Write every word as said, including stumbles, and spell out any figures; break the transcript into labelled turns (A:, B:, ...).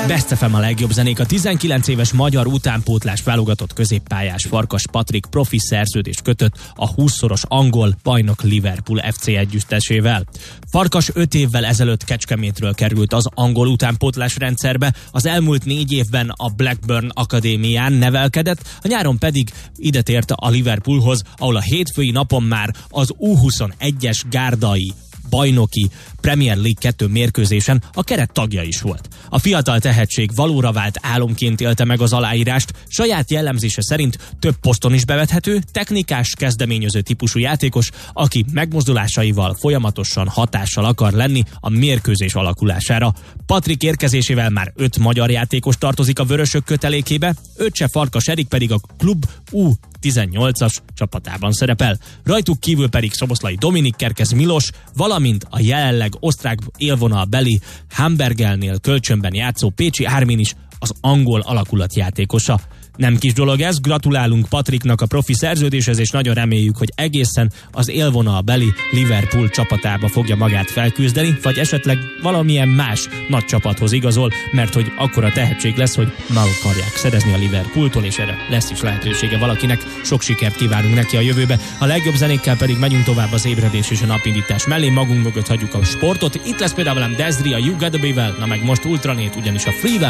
A: Best ef em a legjobb zenék. A tizenkilenc éves magyar utánpótlás válogatott középpályás Farkas Patrik profi szerződést kötött a húszszoros angol bajnok Liverpool ef cé együttesével. Farkas öt évvel ezelőtt Kecskemétről került az angol utánpótlás rendszerbe, az elmúlt négy évben a Blackburn Akadémián nevelkedett, a nyáron pedig ide tért a Liverpoolhoz, ahol a hétfői napon már az U huszonegyes gárdai bajnoki Premier League kettő mérkőzésen a keret tagja is volt. A fiatal tehetség valóra vált álomként élte meg az aláírást, saját jellemzése szerint több poszton is bevethető, technikás, kezdeményező típusú játékos, aki megmozdulásaival folyamatosan hatással akar lenni a mérkőzés alakulására. Patrik érkezésével már öt magyar játékos tartozik a vörösök kötelékébe, öccse Farkas Erik pedig a klub U tizennyolcas csapatában szerepel. Rajtuk kívül pedig Szoboszlai Dominik, Kerkez Milos, valamint a jelenleg osztrák élvonalbeli Hamburgelnél kölcsönben játszó Pécsi Ármin is az angol alakulat játékosa. Nem kis dolog ez, gratulálunk Patriknak a profi szerződéshez, és nagyon reméljük, hogy egészen az élvonalbeli Liverpool csapatába fogja magát felküzdeni, vagy esetleg valamilyen más nagy csapathoz igazol, mert hogy akkora tehetség lesz, hogy meg akarják szerezni a Liverpooltól, és erre lesz is lehetősége valakinek. Sok sikert kívánunk neki a jövőbe. A legjobb zenékkel pedig megyünk tovább az ébredés és a napindítás mellé, magunk mögött hagyjuk a sportot. Itt lesz például velem Desri a You Gotta Be Well, na meg most Ultranét, ugyanis a Freewell